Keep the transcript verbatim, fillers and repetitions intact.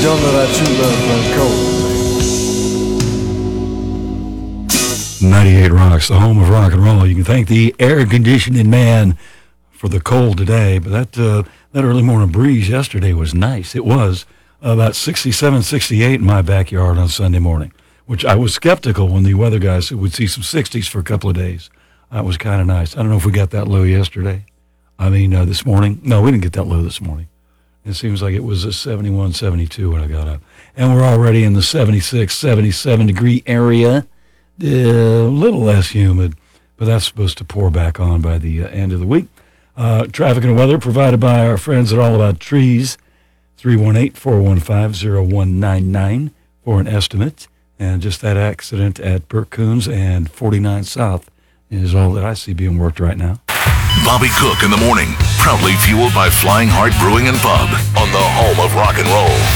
Don't let our true love run cold. ninety-eight Rocks, the home of rock and roll. You can thank the air-conditioning man for the cold today, but that uh, that early morning breeze yesterday was nice. It was about sixty-seven, sixty-eight in my backyard on Sunday morning, which I was skeptical when the weather guys said we'd see some sixties for a couple of days. That was kind of nice. I don't know if we got that low yesterday. I mean, uh, this morning. No, we didn't get that low this morning. It seems like it was a seventy-one, seventy-two when I got up. And we're already in the seventy-six, seventy-seven degree area. Uh, a little less humid, but that's supposed to pour back on by the uh, end of the week. Uh, traffic and weather provided by our friends at All About Trees, three one eight, four one five, zero one nine nine for an estimate. And just that accident at Burt Coons and forty-nine South is all that I see being worked right now. Bobby Cook in the morning, proudly fueled by Flying Heart Brewing and Pub on the home of rock and roll.